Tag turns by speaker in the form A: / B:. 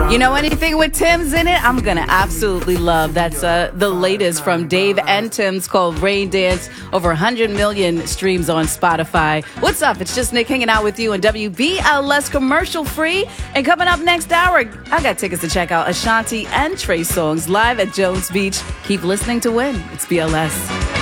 A: You know anything with Tim's in it? I'm gonna absolutely love. That's the latest from Dave and Tim's called Rain Dance. Over 100 million streams on Spotify. What's up? It's just Nick hanging out with you on WBLS commercial free. And coming up next hour, I got tickets to check out Ashanti and Trey Songz live at Jones Beach. Keep listening to win. It's BLS.